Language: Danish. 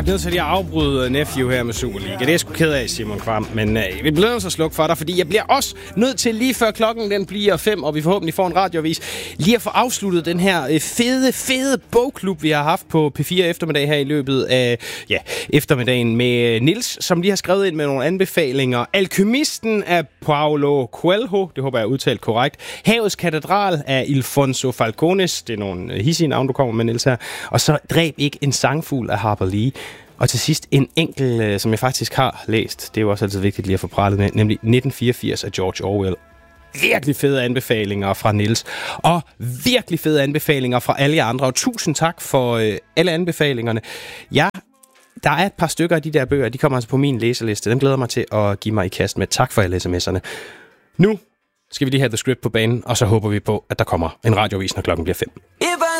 Jeg er nødt til at afbryde Nephew her med Superliga. Det er sgu ked af, Simon Kvam. Men vi bliver nødt til at slukke for dig, fordi jeg bliver også nødt til lige før klokken den bliver 5, og vi forhåbentlig får en radioavis, lige at få afsluttet den her fede bogklub, vi har haft på P4 eftermiddag her i løbet af eftermiddagen med Niels, som lige har skrevet ind med nogle anbefalinger. Alkymisten af Paulo Coelho, det håber jeg er udtalt korrekt. Havets katedral af Ilfonso Falcones, det er nogle hissige navn, du kommer med, Niels her. Og så Dræb ikke en sangfugl af Harper Lee. Og til sidst en enkel, som jeg faktisk har læst, det er jo også altid vigtigt lige at få pralet med, nemlig 1984 af George Orwell. Virkelig fede anbefalinger fra Niels, og virkelig fede anbefalinger fra alle jer andre. Og tusind tak for alle anbefalingerne. Ja, der er et par stykker af de der bøger, de kommer altså på min læseliste. Dem glæder mig til at give mig i kast med. Tak for alle sms'erne. Nu skal vi lige have The Script på banen, og så håber vi på, at der kommer en radioavis, når klokken bliver 5.